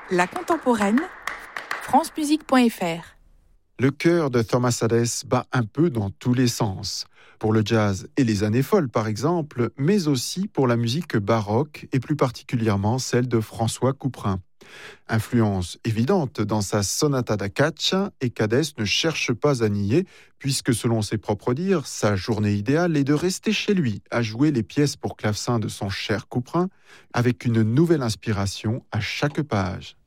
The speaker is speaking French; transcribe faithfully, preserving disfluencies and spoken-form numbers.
La contemporaine, france musique point f r. Le cœur de Thomas Hadès bat un peu dans tous les sens. Pour le jazz et les années folles, par exemple, mais aussi pour la musique baroque et plus particulièrement celle de François Couperin. Influence évidente dans sa sonata da caccia et qu'Hadès ne cherche pas à nier, puisque selon ses propres dires, sa journée idéale est de rester chez lui à jouer les pièces pour clavecin de son cher Couperin avec une nouvelle inspiration à chaque page.